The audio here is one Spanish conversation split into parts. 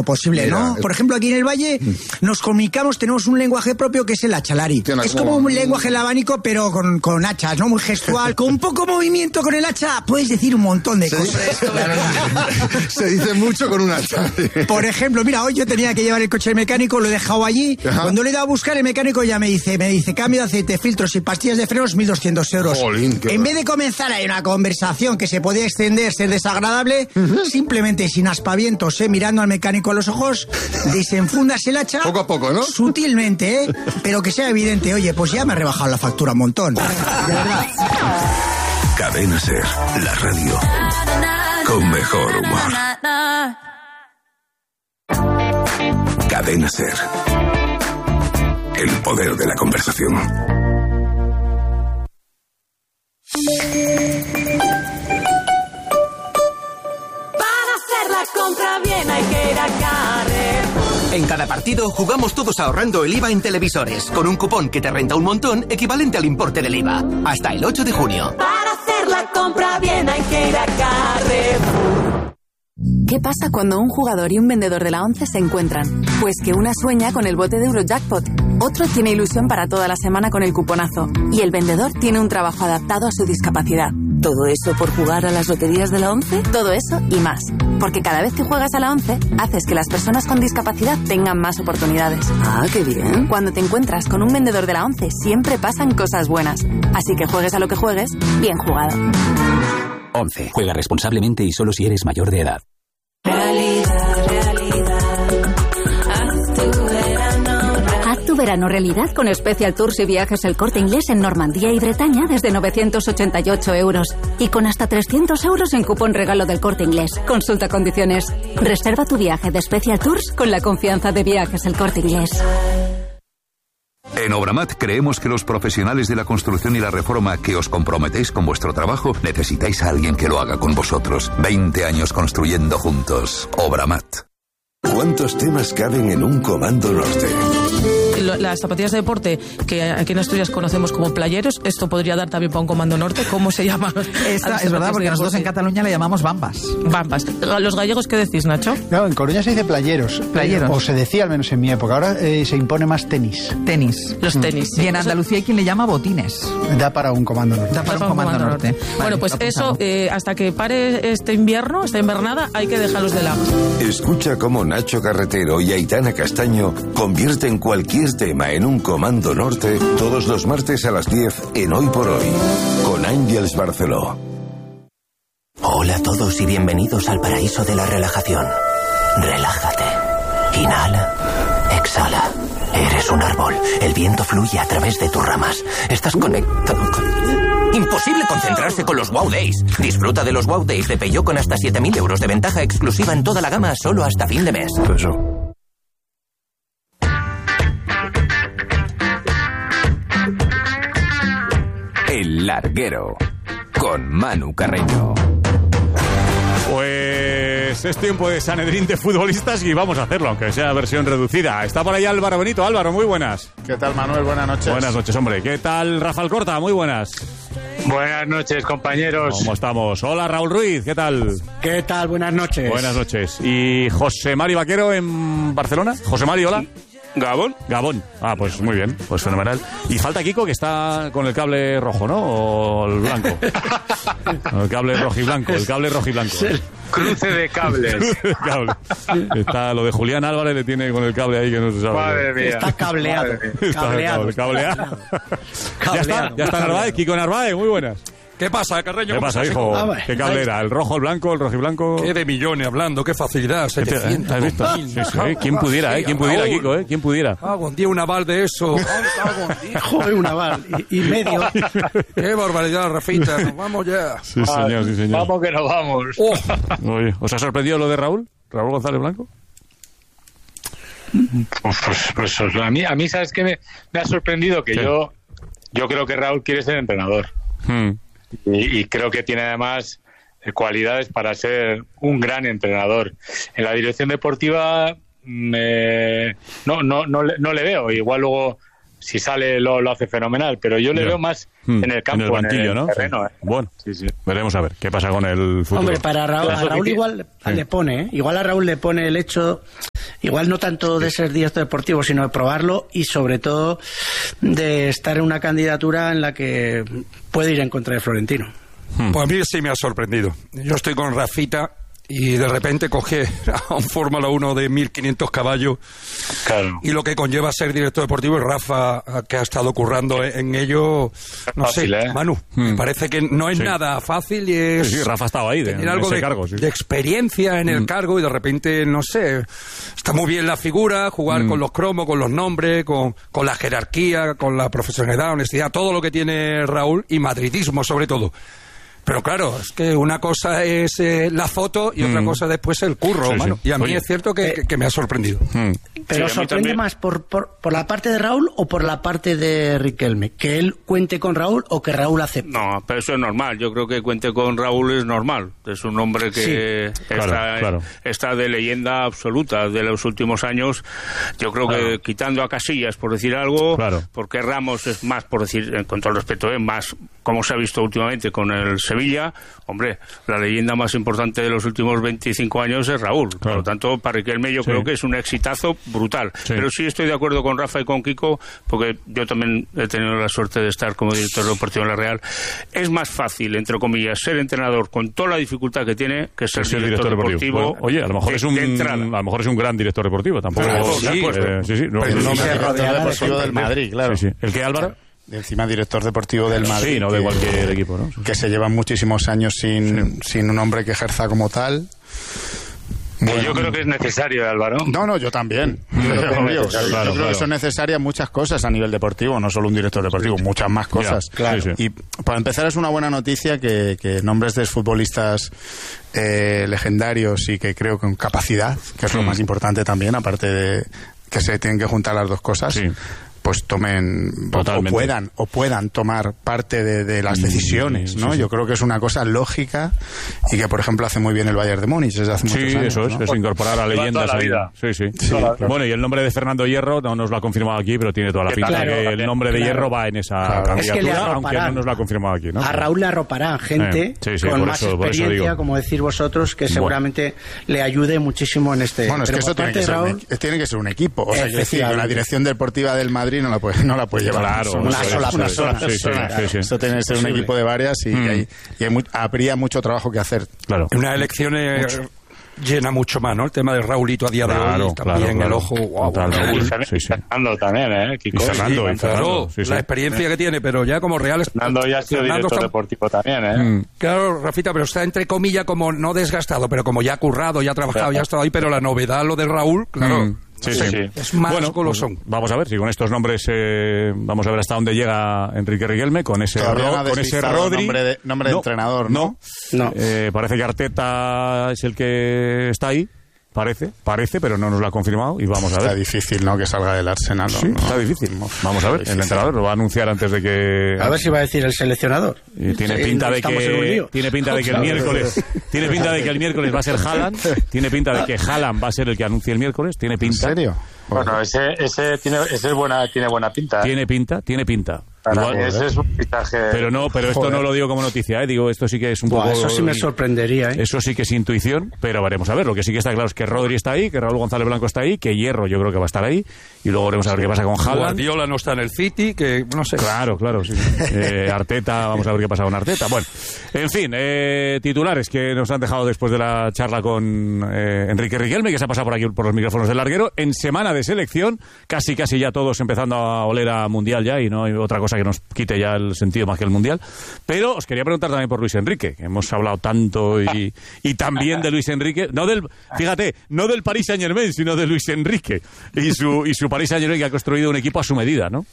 máximo posible, ¿no? Por ejemplo, aquí en el Valle nos comunicamos, tenemos un lenguaje propio que es el hachalari. Es como un lenguaje del abanico, pero con hachas, ¿no? Muy gestual. Con un poco movimiento con el hacha puedes decir un montón de cosas. Se dice mucho con un hacha. Por ejemplo, mira, hoy yo tenía que llevar el coche al mecánico, lo he dejado allí. Ajá. Cuando le he ido a buscar, el mecánico ya me dice, cambio de aceite, filtros y pastillas de frenos, 1.200 euros. Jolín, en vez de comenzar ahí una conversación que se podía extender, ser desagradable, simplemente sin aspavientos, mirando al mecánico a los ojos, desenfundas el hacha. Poco a poco, ¿no? Sutilmente, pero que sea evidente. Oye, pues ya me ha rebajado la factura un montón. De verdad. Cadena Ser, la radio con mejor humor. Cadena Ser. El poder de la conversación. Para hacer la compra bien hay que ir a Carrefour. En cada partido jugamos todos ahorrando el IVA en televisores, con un cupón que te renta un montón equivalente al importe del IVA. Hasta el 8 de junio. Para hacer la compra bien hay que ir a Carrefour. ¿Qué pasa cuando un jugador y un vendedor de la 11 se encuentran? Pues que una sueña con el bote de Eurojackpot, otro tiene ilusión para toda la semana con el cuponazo y el vendedor tiene un trabajo adaptado a su discapacidad. ¿Todo eso por jugar a las loterías de la 11? Todo eso y más. Porque cada vez que juegas a la 11, haces que las personas con discapacidad tengan más oportunidades. ¡Ah, qué bien! Cuando te encuentras con un vendedor de la 11, siempre pasan cosas buenas. Así que juegues a lo que juegues, bien jugado. 11. Juega responsablemente y solo si eres mayor de edad. Haz tu verano realidad con Special Tours y Viajes El Corte Inglés en Normandía y Bretaña desde 988 euros. Y con hasta 300 euros en cupón regalo del Corte Inglés. Consulta condiciones. Reserva tu viaje de Special Tours con la confianza de Viajes El Corte Inglés. En Obramat creemos que los profesionales de la construcción y la reforma que os comprometéis con vuestro trabajo necesitáis a alguien que lo haga con vosotros. 20 años construyendo juntos. Obramat. ¿Cuántos temas caben en un Comando Norte? Las zapatillas de deporte que aquí en Asturias conocemos como playeros, esto podría dar también para un Comando Norte. ¿Cómo se llama? Esta es verdad, porque nosotros en Cataluña le llamamos bambas. Bambas. ¿Los gallegos qué decís, Nacho? No, en Coruña se dice playeros. Playeros. O se decía, al menos en mi época. Ahora se impone más tenis. Tenis. Los tenis. Sí. Y en Andalucía hay quien le llama botines. Da para un Comando Norte. Da para un Comando Norte. Vale, bueno, pues eso, hasta que pare este invierno, esta invernada, hay que dejarlos de lado. Escucha cómo Nacho Carretero y Aitana Castaño convierten cualquier tema en un Comando Norte todos los martes a las 10 en Hoy por Hoy, con Ángels Barceló. Hola a todos y bienvenidos al paraíso de la relajación. Relájate. Inhala. Exhala. Eres un árbol. El viento fluye a través de tus ramas. Estás conectado con... Imposible concentrarse con los Wow Days. Disfruta de los Wow Days de Peugeot con hasta 7.000 euros de ventaja exclusiva en toda la gama solo hasta fin de mes. El Larguero, con Manu Carreño. Pues es tiempo de Sanedrín de futbolistas y vamos a hacerlo, aunque sea versión reducida. Está por ahí Álvaro Benito. Álvaro, muy buenas. ¿Qué tal, Manuel? Buenas noches. Buenas noches, hombre. ¿Qué tal, Rafael Corta? Muy buenas. Buenas noches, compañeros. ¿Cómo estamos? Hola, Raúl Ruiz. ¿Qué tal? ¿Qué tal? Buenas noches. Buenas noches. ¿Y José Mari Vaquero en Barcelona? José Mari, hola. ¿Gabón? Gabón. Ah, pues muy bien, pues fenomenal. Y falta Kiko, que está con el cable rojo, ¿no? O el blanco. El cable rojo y blanco, el cable rojo y blanco. Sí. Cruce de cables. Está lo de Julián Álvarez, le tiene con el cable ahí que no se sabe. Madre mía. Está cableado. Cableado. Ya está Narváez, Kiko Narváez, muy buenas. ¿Qué pasa, Carreño? ¿Qué pasa, hijo? ¿Qué cable era? ¿El rojo, el blanco, el rojiblanco? Qué de millones hablando, qué facilidad. 700. ¿Has visto? Sí. ¿Quién pudiera, ¿Quién pudiera, Kiko, ¿Quién pudiera? Un día un aval de eso. Joder, un aval. Y medio. Qué barbaridad, Rafita. Nos vamos ya. Sí, señor, sí, señor. Vamos que nos vamos. Oye, ¿os ha sorprendido lo de Raúl? ¿Raúl González Blanco? Pues a mí ¿sabes qué me ha sorprendido? Que yo creo que Raúl quiere ser entrenador. Y creo que tiene además cualidades para ser un gran entrenador. En la dirección deportiva no le veo. Igual luego si sale lo hace fenomenal, pero yo le veo más en el campo, en el banquillo, en el terreno. Bueno, sí. Veremos a ver qué pasa con el futuro. Hombre, a Raúl igual le pone, igual a Raúl le pone el hecho Igual no tanto de ser director deportivo, sino de probarlo y sobre todo de estar en una candidatura en la que puede ir en contra de Florentino. Pues a mí sí me ha sorprendido. Yo estoy con Rafita y de repente coge a un Fórmula 1 de 1.500 caballos y lo que conlleva ser director deportivo, y Rafa, que ha estado currando en ello, no fácil, sé, Manu, me parece que no es nada fácil y es... Sí, Rafa ha estado ahí, tener algo de cargo, de experiencia en el cargo y de repente, no sé, está muy bien la figura, jugar con los cromos, con los nombres, con la jerarquía, con la profesionalidad, honestidad, todo lo que tiene Raúl, y madridismo sobre todo. Pero claro, es que una cosa es la foto y otra cosa después el curro, mano. Y a mí es cierto que me ha sorprendido. Pero ¿sorprende más por la parte de Raúl o por la parte de Riquelme? ¿Que él cuente con Raúl o que Raúl acepte? No, pero eso es normal. Yo creo que cuente con Raúl es normal. Es un hombre que está de leyenda absoluta de los últimos años. Yo creo que quitando a Casillas, por decir algo, porque Ramos es más, por decir, con todo el respeto, es más, como se ha visto últimamente con el Sevilla, hombre, la leyenda más importante de los últimos 25 años es Raúl. Por lo tanto, para Riquelme yo creo que es un exitazo brutal. Pero sí estoy de acuerdo con Rafa y con Kiko, porque yo también he tenido la suerte de estar como director deportivo en la Real. Es más fácil, entre comillas, ser entrenador con toda la dificultad que tiene que ser director deportivo. Bueno, oye, a lo mejor es un gran director deportivo, tampoco. Director deportivo del Madrid, claro. ¿El qué, Álvaro? Encima director deportivo del Madrid. Sí, no de cualquier equipo, ¿no? Que se llevan muchísimos años sin un hombre que ejerza como tal. Bueno, yo creo que es necesario, Álvaro. No, yo también. Yo creo que son necesarias muchas cosas a nivel deportivo, no solo un director deportivo, muchas más cosas. Y para empezar es una buena noticia que nombres de futbolistas legendarios y que creo con capacidad, que es lo más importante también, aparte de que se tienen que juntar las dos cosas, pues tomen o puedan tomar parte de las decisiones, ¿no? Yo creo que es una cosa lógica y que, por ejemplo, hace muy bien el Bayern de Múnich desde hace muchos años. Eso es, ¿no? es incorporar a leyendas ahí. Bueno, y el nombre de Fernando Hierro no nos lo ha confirmado aquí, pero tiene toda la pinta que el nombre de Hierro va en esa candidatura, aunque no nos lo ha confirmado aquí, ¿no? A Raúl le arroparán gente con más experiencia, como decís vosotros, que seguramente le ayude muchísimo en este... Bueno, es que eso tiene que ser un equipo. O sea, es decir, la dirección deportiva del Madrid no la puede llevar una sola persona. Esto tiene que ser un equipo de varias y habría mucho trabajo que hacer. Una elección llena mucho más, ¿no? El tema de Raulito a día de hoy también el ojo. Fernando también, Kiko. Y Fernando, la experiencia que tiene, pero ya como real... Fernando ya ha sido director deportivo también, Claro, Rafita, pero está entre comillas como no desgastado, pero como ya ha currado, ya ha trabajado, ya ha estado ahí, pero la novedad, lo de Raúl, claro... Es más golosón. Vamos a ver si con estos nombres vamos a ver hasta dónde llega Enrique Riquelme con ese Rodri. Nombre de entrenador, ¿no? Parece que Arteta es el que está ahí. Parece, pero no nos lo ha confirmado y vamos a ver. Está difícil, ¿no? Que salga del Arsenal. Sí, está difícil. Vamos a ver, el entrenador lo va a anunciar antes de que... A ver si va a decir el seleccionador. Y tiene pinta de que el miércoles... Tiene pinta de que el miércoles va a ser Haaland. Tiene pinta de que Haaland va a ser el que anuncie el miércoles. Tiene pinta. ¿En serio? Bueno, ese tiene buena pinta. Tiene pinta. Igual, ese es un fichaje. Pero esto no lo digo como noticia, digo, esto sí que es un poco... Eso sí me sorprendería, Eso sí que es intuición, pero veremos a ver. Lo que sí que está claro es que Rodri está ahí, que Raúl González Blanco está ahí, que Hierro yo creo que va a estar ahí, y luego veremos a ver qué pasa con Haaland. Guardiola no está en el City, que no sé. Claro, sí. Arteta, vamos a ver qué pasa con Arteta. Bueno, en fin, titulares que nos han dejado después de la charla con Enrique Riquelme, que se ha pasado por aquí por los micrófonos del larguero, en semana de selección, casi ya todos empezando a oler a Mundial ya, y no hay otra cosa que nos quite ya el sentido más que el Mundial. Pero os quería preguntar también por Luis Enrique, que hemos hablado tanto y también de Luis Enrique, no del Paris Saint-Germain, sino de Luis Enrique y su Paris Saint-Germain, que ha construido un equipo a su medida, ¿no?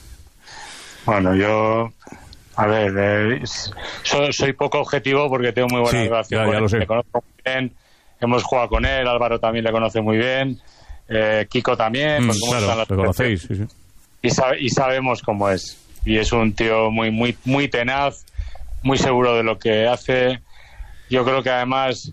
Bueno, yo... A ver, soy poco objetivo porque tengo muy buena relación con él. Lo sé. Le conozco muy bien, hemos jugado con él, Álvaro también le conoce muy bien, Kiko también. Claro, lo conocéis, sí. Y sabemos cómo es. Y es un tío muy tenaz, muy seguro de lo que hace. Yo creo que además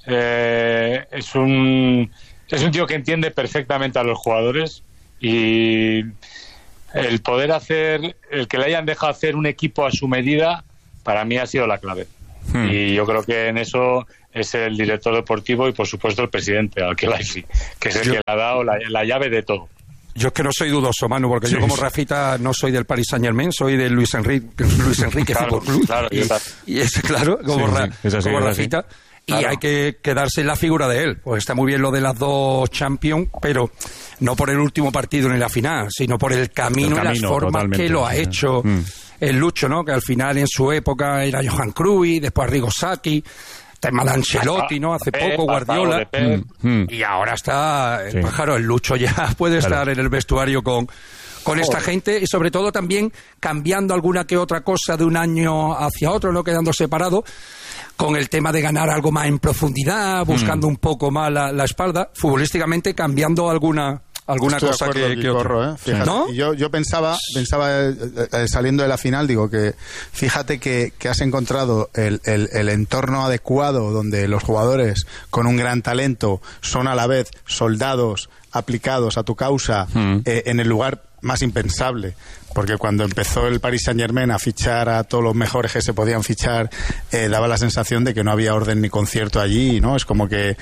es un tío que entiende perfectamente a los jugadores, y el poder el que le hayan dejado hacer un equipo a su medida, para mí ha sido la clave. Y yo creo que en eso es el director deportivo y por supuesto el presidente, Al-Khelaifi, que es el que le ha dado la llave de todo. Yo es que no soy dudoso, Manu, porque yo como Rafita no soy del Paris Saint-Germain, soy del Luis Enrique claro, Fútbol Club. Claro, y es claro, como Rafita. Y hay que quedarse en la figura de él. Pues está muy bien lo de las 2 Champions, pero no por el último partido ni la final, sino por el camino y las formas que lo ha hecho el Lucho, ¿no? Que al final en su época era Johan Cruyff, después Arrigo Sacchi, tema de Ancelotti, ¿no? Hace poco Guardiola. Y ahora está el pájaro, el Lucho ya puede estar en el vestuario con esta gente y sobre todo también cambiando alguna que otra cosa de un año hacia otro, no quedando separado, con el tema de ganar algo más en profundidad, buscando un poco más la espalda, futbolísticamente cambiando alguna cosa que otra. Fíjate, ¿no? Yo pensaba saliendo de la final, digo que fíjate que has encontrado el entorno adecuado donde los jugadores con un gran talento son a la vez soldados aplicados a tu causa en el lugar más impensable, porque cuando empezó el Paris Saint-Germain a fichar a todos los mejores que se podían fichar, daba la sensación de que no había orden ni concierto allí, ¿no? Es como que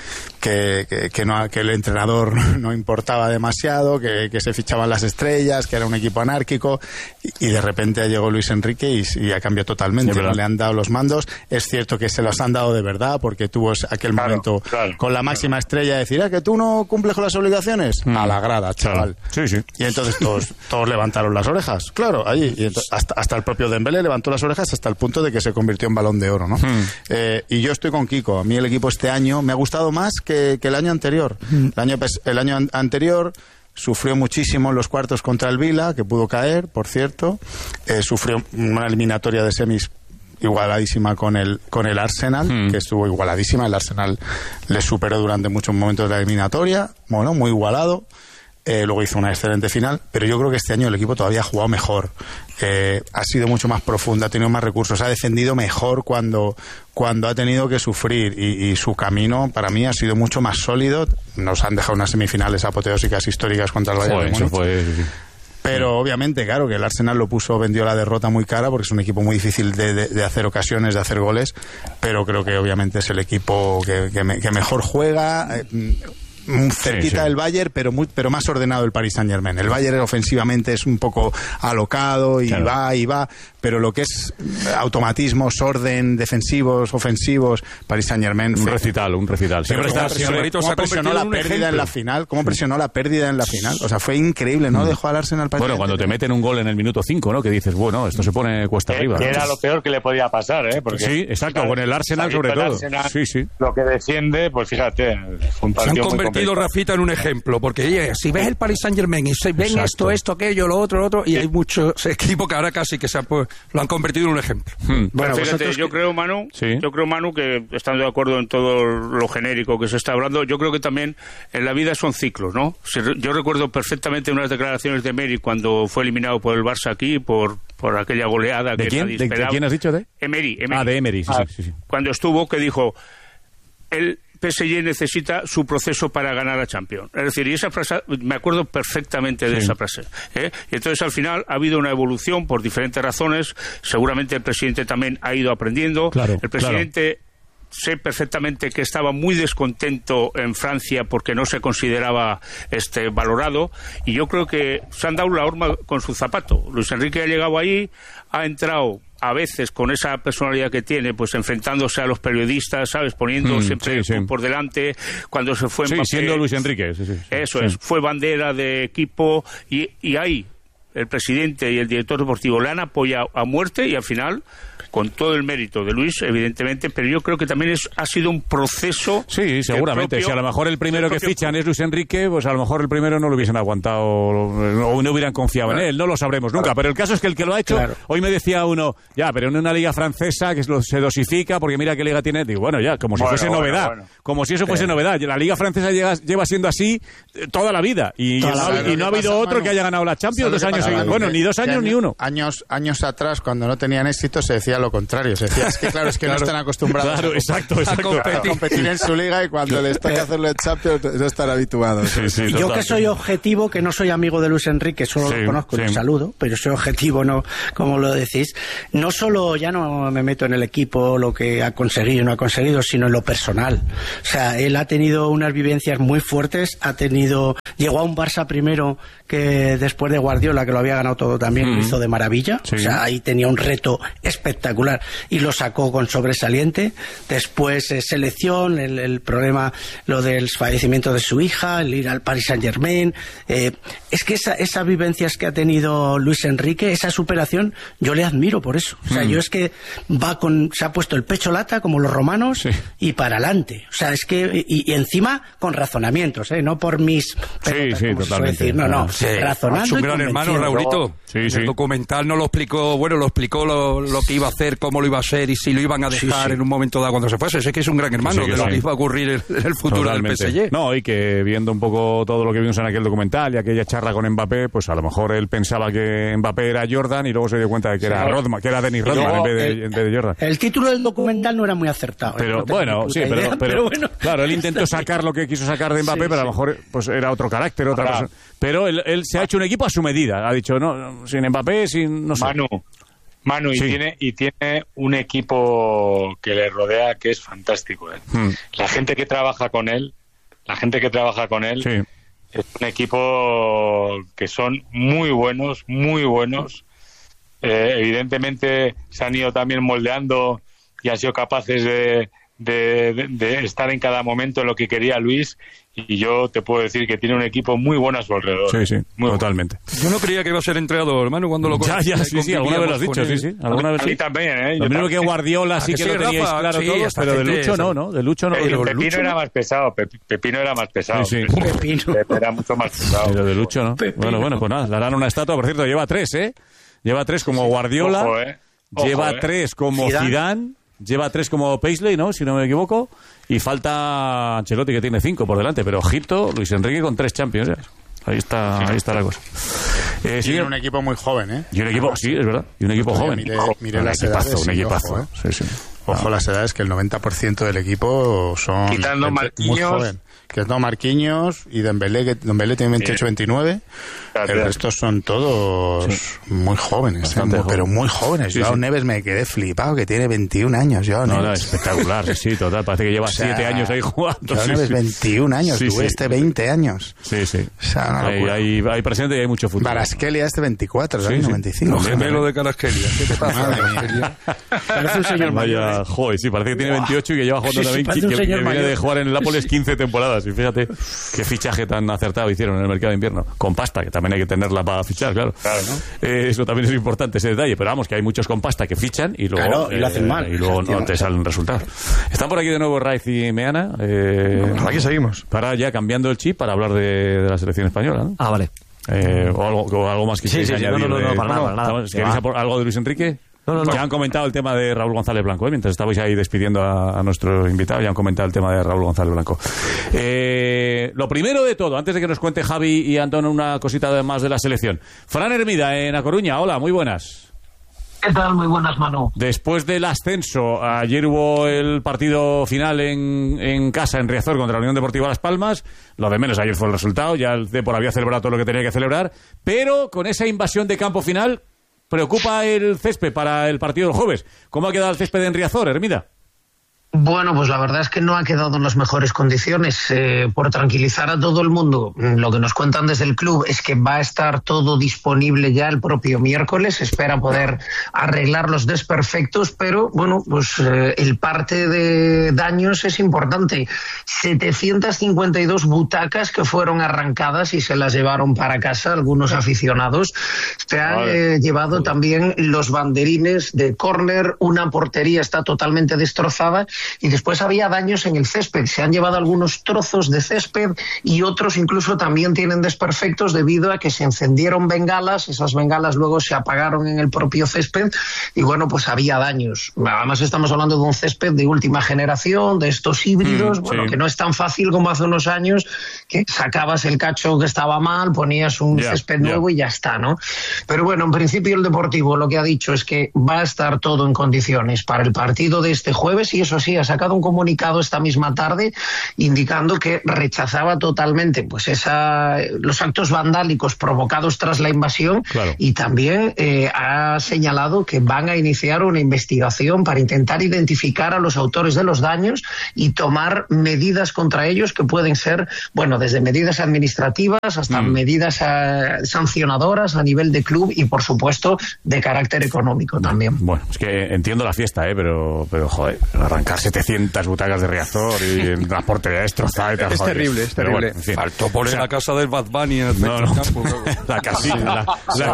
el entrenador no importaba demasiado, que se fichaban las estrellas, que era un equipo anárquico, y de repente llegó Luis Enrique y ha cambiado totalmente. No le han dado los mandos. Es cierto que se los han dado de verdad, porque tuvo aquel momento con la máxima estrella de decir, que tú no cumples con las obligaciones. A la grada, chaval. Sí. Y entonces todos levantaron las orejas. Claro, allí. Y hasta el propio Dembélé levantó las orejas hasta el punto de que se convirtió en Balón de Oro, ¿no? Y yo estoy con Kiko. A mí el equipo este año me ha gustado más que el año anterior. El año anterior sufrió muchísimo en los cuartos contra el Vila, que pudo caer, por cierto. Sufrió una eliminatoria de semis igualadísima con el Arsenal, que estuvo igualadísima. El Arsenal le superó durante muchos momentos de la eliminatoria. Bueno, muy igualado. Luego hizo una excelente final, pero yo creo que este año el equipo todavía ha jugado mejor, ha sido mucho más profundo, ha tenido más recursos, ha defendido mejor cuando ha tenido que sufrir, y su camino para mí ha sido mucho más sólido. Nos han dejado unas semifinales apoteósicas históricas contra el Bayern de Múnich. Pero obviamente, claro, que el Arsenal vendió la derrota muy cara, porque es un equipo muy difícil de hacer ocasiones, de hacer goles, pero creo que obviamente es el equipo que mejor juega, cerquita del Bayern, pero más ordenado el Paris Saint-Germain. El Bayern ofensivamente es un poco alocado y va, pero lo que es automatismos, orden, defensivos, ofensivos, Paris Saint-Germain un recital. Siempre ¿Cómo presionó la pérdida en la final? ¿Cómo presionó la pérdida en la final? O sea, fue increíble, ¿no? Dejó al Arsenal Paris. Bueno, cuando te meten un gol en el minuto 5, ¿no? Que dices, bueno, esto se pone cuesta arriba. Que era lo peor que le podía pasar, ¿eh? Porque, sí, exacto, con el Arsenal sobre todo. Sí. Lo que defiende, pues fíjate, fue un partido muy convertido Rafita en un ejemplo, porque si ves el Paris Saint-Germain y si ven esto, aquello, lo otro, y hay muchos equipos que ahora casi que lo han convertido en un ejemplo. Bueno, fíjate, yo creo, Manu, que estando de acuerdo en todo lo genérico que se está hablando, yo creo que también en la vida son ciclos, ¿no? Yo recuerdo perfectamente unas declaraciones de Emery cuando fue eliminado por el Barça aquí, por aquella goleada que nadie esperaba. ¿De quién has dicho? Emery. De Emery, sí. Cuando estuvo, que dijo, el PSG necesita su proceso para ganar a Champions. Es decir, y esa frase, me acuerdo perfectamente de esa frase. Y entonces al final ha habido una evolución por diferentes razones. Seguramente el presidente también ha ido aprendiendo. El presidente sé perfectamente que estaba muy descontento en Francia porque no se consideraba valorado, y yo creo que se han dado la horma con su zapato. Luis Enrique ha llegado ahí, ha entrado a veces con esa personalidad que tiene, pues enfrentándose a los periodistas, ¿sabes? Poniendo siempre por delante. Cuando se fue Mbappé, siendo Luis Enrique. Eso es, fue bandera de equipo, y ahí el presidente y el director deportivo le han apoyado a muerte, y al final, con todo el mérito de Luis, evidentemente, pero yo creo que también ha sido un proceso. Sí, seguramente. Si a lo mejor el primero que fichan es Luis Enrique, pues a lo mejor el primero no lo hubiesen aguantado o no hubieran confiado en él. No lo sabremos nunca. Pero el caso es que el que lo ha hecho, hoy me decía uno, pero en una liga francesa que se dosifica, porque mira qué liga tiene. Digo, bueno, como si fuese novedad. Como si eso fuese novedad. La liga francesa lleva siendo así toda la vida. Y no ha habido otro que haya ganado la Champions 2 años Bueno, ni 2 años ni 1. Años atrás, cuando no tenían éxito, se decía lo contrario. Se decía, es que no están acostumbrados a competir en su liga y cuando les toca hacerlo en Champions no están habituados. Yo que soy objetivo, que no soy amigo de Luis Enrique, solo lo conozco y lo saludo, pero soy objetivo, no como lo decís. No solo ya no me meto en el equipo, lo que ha conseguido y no ha conseguido, sino en lo personal. O sea, él ha tenido unas vivencias muy fuertes, llegó a un Barça primero que después de Guardiola, que lo había ganado todo también, lo hizo de maravilla. O sea, ahí tenía un reto espectacular y lo sacó con sobresaliente. Después selección, el problema, lo del fallecimiento de su hija, el ir al Paris Saint-Germain. Es que esas vivencias que ha tenido Luis Enrique, esa superación, yo le admiro por eso. O sea, yo es que se ha puesto el pecho lata como los romanos y para adelante. O sea, es que y encima con razonamientos, no por mis pelotas, como totalmente. Decir. No, razonando. Es un gran hermano, Raulito. El documental no lo explicó, lo explicó lo que iba a hacer, cómo lo iba a hacer y si lo iban a dejar en un momento dado cuando se fuese. Es que es un gran hermano de lo que iba a ocurrir en el futuro totalmente. Del PSG. No, y que viendo un poco todo lo que vimos en aquel documental y aquella charla con Mbappé, pues a lo mejor él pensaba que Mbappé era Jordan y luego se dio cuenta de que era Rodman, que era Dennis Rodman en vez de Jordan. El título del documental no era muy acertado. Pero bueno, pero bueno. Claro, él intentó sacar lo que quiso sacar de Mbappé, pero a lo mejor pues era otro carácter, otra persona. Pero él se ha hecho un equipo a su medida. Ha dicho, no, sin Mbappé, no sé. Manu, y tiene un equipo que le rodea que es fantástico. La gente que trabaja con él es un equipo que son muy buenos. Evidentemente se han ido también moldeando y han sido capaces de estar en cada momento en lo que quería Luis, y yo te puedo decir que tiene un equipo muy bueno a su alrededor. Sí, totalmente. Yo no creía que iba a ser entrenador, hermano, cuando lo conocí. Sí, alguna vez lo has dicho, sí. Alguna vez también, Lo mismo que Guardiola sí que lo teníais claro todos, pero de Lucho no. De Lucho no. Pepino era más pesado. Pepino era mucho más pesado. Pero de Lucho no. Bueno, pues nada, le harán una estatua. Por cierto, lleva 3, Lleva 3 como Guardiola. Lleva 3 como Zidane. Lleva 3 como Paisley, ¿no? Si no me equivoco. Y falta Ancelotti, que tiene 5 por delante. Pero ojito, Luis Enrique con 3 Champions. Ahí está la cosa. Tiene un equipo muy joven, Y un equipo, sí, es verdad. Y un equipo joven. Mire las edades. Un equipazo. Ojo las edades, que el 90% del equipo son quitando muy joven. Que no Marquinhos y Dembélé, que Dembélé tiene 28-29. El resto son todos muy jóvenes, pero muy jóvenes. Joao Neves me quedé flipado, que tiene 21 años. Joao Neves. Espectacular, total. Parece que lleva 7 años ahí jugando. Joao Neves 21 años, tú 20 años. Sí. O sea, hay presente y hay mucho fútbol. Varaskelia 24, 95. Gemelo de Caraskelia. ¿Qué te pasa? Madre mía. Parece un señor mayor. Joder, parece que tiene 28 y que lleva jugando también, que viene de jugar en el Nápoles 15 temporadas. Y fíjate qué fichaje tan acertado hicieron en el mercado de invierno. Con pasta, que también hay que tenerla para fichar, claro. ¿No? Eso también es importante, ese detalle. Pero vamos, que hay muchos con pasta que fichan y luego, y lo hacen mal. Y luego no te salen resultados. Están por aquí de nuevo Raiz y Meana. Aquí seguimos. Para ya cambiando el chip para hablar de la selección española, ¿no? Vale. O algo más que queréis añadir. No, para nada. ¿Queréis algo de Luis Enrique? No. Ya han comentado el tema de Raúl González Blanco, mientras estabais ahí despidiendo a nuestro invitado, ya han comentado el tema de Raúl González Blanco. Lo primero de todo, antes de que nos cuente Javi y Antón una cosita más de la selección. Fran Hermida, en A Coruña, hola, muy buenas. ¿Qué tal? Muy buenas, Manu. Después del ascenso, ayer hubo el partido final en casa, en Riazor, contra la Unión Deportiva Las Palmas. Lo de menos ayer fue el resultado, ya el Depor había celebrado todo lo que tenía que celebrar, pero con esa invasión de campo final, preocupa el césped para el partido del jueves. ¿Cómo ha quedado el césped en Riazor, Hermida? Bueno, pues la verdad es que no ha quedado en las mejores condiciones. Por tranquilizar a todo el mundo, lo que nos cuentan desde el club es que va a estar todo disponible ya el propio miércoles. Espera poder arreglar los desperfectos, pero bueno, pues el parte de daños es importante. 752 butacas que fueron arrancadas y se las llevaron para casa algunos aficionados. Se han llevado también los banderines de córner, una portería está totalmente destrozada y después había daños en el césped. Se han llevado algunos trozos de césped y otros incluso también tienen desperfectos debido a que se encendieron bengalas, esas bengalas luego se apagaron en el propio césped y bueno, pues había daños. Además estamos hablando de un césped de última generación, de estos híbridos, bueno, que no es tan fácil como hace unos años, que sacabas el cacho que estaba mal, ponías un césped nuevo y ya está, ¿no? Pero bueno, en principio el Deportivo lo que ha dicho es que va a estar todo en condiciones para el partido de este jueves, y eso sí, ha sacado un comunicado esta misma tarde indicando que rechazaba totalmente pues los actos vandálicos provocados tras la invasión, y también ha señalado que van a iniciar una investigación para intentar identificar a los autores de los daños y tomar medidas contra ellos, que pueden ser, bueno, desde medidas administrativas hasta medidas sancionadoras a nivel de club y, por supuesto, de carácter económico también. Bueno, es que entiendo la fiesta, pero joder, arrancar 700 butacas de Riazor y el transporte destrozado y tal. Es terrible, es terrible. Bueno, en fin. Faltó poner la casa del Bad Bunny en el centro del campo. La casita.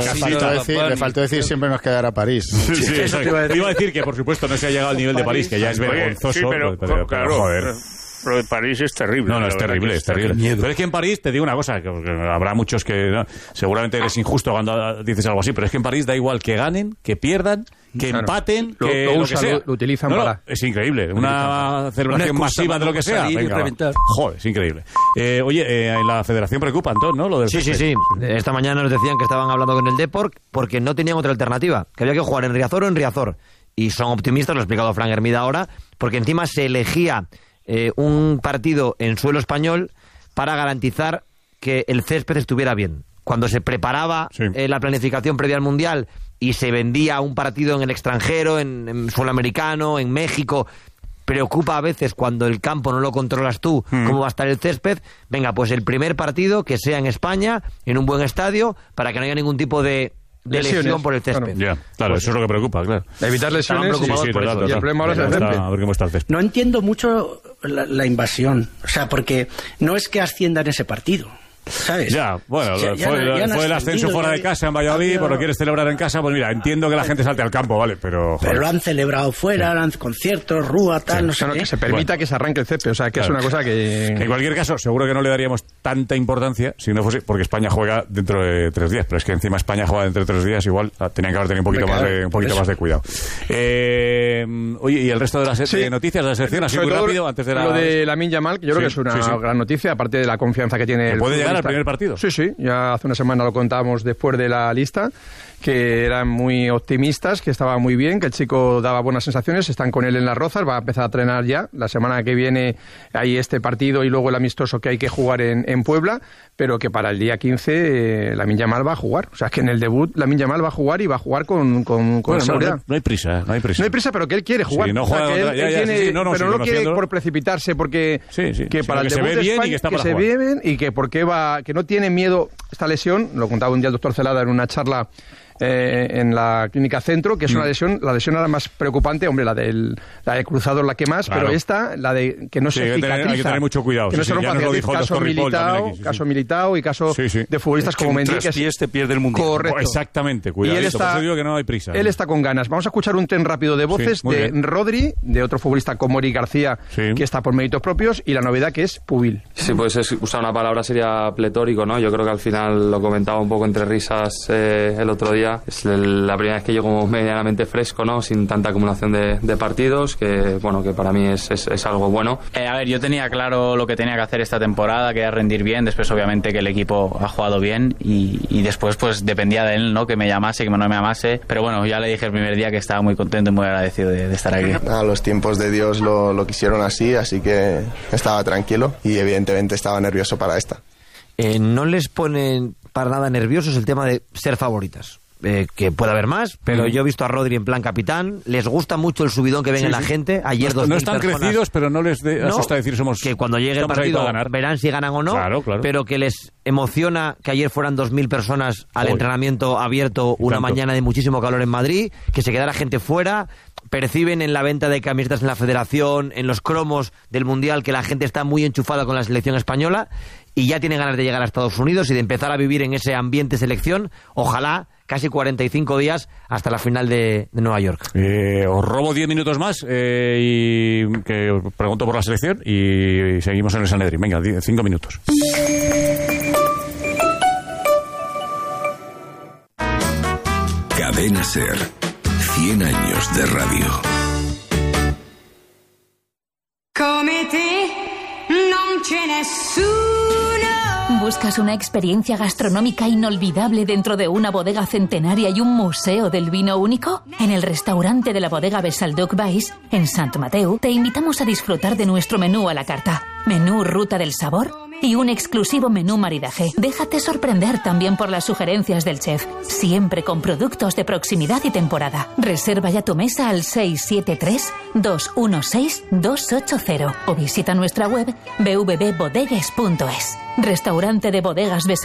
Le faltó decir siempre nos quedará París. Sí, iba a decir que, por supuesto, no se ha llegado al nivel de París, que ya es vergonzoso. Sí, pero claro, joder. Lo de París es terrible. No, es terrible, es terrible. Pero es que en París, te digo una cosa, que habrá muchos que seguramente eres injusto cuando dices algo así, pero es que en París da igual que ganen, que pierdan, que empaten, que lo que sea. Lo utilizan para... Es increíble. Una celebración masiva de lo que sea. Venga, joder, es increíble. Oye, en la federación preocupa, entonces, ¿no? Lo del Sí. Esta mañana nos decían que estaban hablando con el Depor porque no tenían otra alternativa, que había que jugar en Riazor o en Riazor. Y son optimistas, lo ha explicado Fran Hermida ahora, porque encima se elegía un partido en suelo español para garantizar que el césped estuviera bien. Cuando se preparaba la planificación previa al Mundial y se vendía un partido en el extranjero, en suelo americano, en México, preocupa a veces cuando el campo no lo controlas tú, cómo va a estar el césped. Venga, pues el primer partido que sea en España, en un buen estadio, para que no haya ningún tipo de lesión por el césped. Claro, eso es lo que preocupa, claro. Evitar lesiones y el problema ahora es el césped. A ver cómo está el césped. No entiendo mucho la invasión, o sea, porque no es que ascienda en ese partido, ¿sabes? Ya, bueno, fue el ascenso fuera de casa en Valladolid, pues lo quieres celebrar en casa, pues mira, entiendo que la gente salte al campo, ¿vale? Pero lo han celebrado fuera, han conciertos, rúa, tal, no sé qué. Que se permita que se arranque el césped, o sea, que es una cosa que... En cualquier caso, seguro que no le daríamos tanta importancia si no fuese porque España juega dentro de 3 días, pero es que encima España juega dentro de 3 días, igual tenían que haber tenido un poquito más de cuidado. Oye, ¿y el resto de las noticias de la sección? Así muy rápido, antes de lo de Lamine Yamal, que yo creo que es una gran noticia, aparte de la confianza que tiene el ¿puede llegar al primer partido? Sí, ya hace una semana lo contábamos después de la lista, que eran muy optimistas, que estaba muy bien, que el chico daba buenas sensaciones, están con él en las Rozas, va a empezar a entrenar ya, la semana que viene hay este partido y luego el amistoso que hay que jugar en Puebla, pero que para el día 15 Lamine Yamal va a jugar, o sea, que en el debut Lamine Yamal va a jugar y va a jugar con seguridad. No hay prisa. No hay prisa, pero que él quiere jugar. Sí, no juega pero no lo quiere por precipitarse, porque que para el debut de España, que se ve bien y que porque que no tiene miedo esta lesión, lo contaba un día el doctor Celada en una charla en la clínica Centro, que es una lesión, la lesión ahora más preocupante, hombre, la del cruzado es la que más, pero esta, la de que no se cicatriza. Hay que tener mucho cuidado. Que no se rompa, caso Militao y caso de futbolistas como Mendy, que te pierde el mundial. Correcto. Exactamente, cuidado. Por eso digo que no hay prisa. Él está con ganas. Vamos a escuchar un tren rápido de voces de Rodri, de otro futbolista como Eric García, que está por méritos propios, y la novedad que es Pubil. Sí, pues usar una palabra sería pletórico, ¿no? Yo creo que al final lo comentaba un poco entre risas el otro día. Es la primera vez que llego como medianamente fresco, ¿no? Sin tanta acumulación de partidos, que bueno, que para mí es algo bueno. A ver, yo tenía claro lo que tenía que hacer esta temporada, que era rendir bien, después obviamente que el equipo ha jugado bien y después pues dependía de él, ¿no? Que me llamase, que no me llamase, pero bueno, ya le dije el primer día que estaba muy contento y muy agradecido de estar aquí. Los tiempos de Dios lo quisieron así que estaba tranquilo y evidentemente estaba nervioso para esta. ¿No les ponen para nada nerviosos el tema de ser favoritas? Que puede haber más, pero yo he visto a Rodri en plan capitán, les gusta mucho el subidón que ven en la gente. Ayer no están crecidos, pero no les asusta decir somos, que cuando llegue el partido verán si ganan o no, claro. Pero que les emociona que ayer fueran 2.000 personas al entrenamiento abierto una mañana de muchísimo calor en Madrid, que se quedara gente fuera. Perciben en la venta de camisetas en la federación, en los cromos del Mundial, que la gente está muy enchufada con la selección española y ya tiene ganas de llegar a Estados Unidos y de empezar a vivir en ese ambiente selección. Ojalá casi 45 días hasta la final de Nueva York. Os robo 10 minutos más y que os pregunto por la selección y seguimos en el Sanedrín. Venga, 5 minutos. Cadena SER, 100 años de radio. Come te non ce nessuno. ¿Buscas una experiencia gastronómica inolvidable dentro de una bodega centenaria y un museo del vino único? En el restaurante de la bodega Besalduc Bais, en Sant Mateu, te invitamos a disfrutar de nuestro menú a la carta. Menú Ruta del Sabor y un exclusivo menú maridaje. Déjate sorprender también por las sugerencias del chef, siempre con productos de proximidad y temporada. Reserva ya tu mesa al 673-216-280 o visita nuestra web www.bodegues.es. Restaurante de Bodegas Besalduc.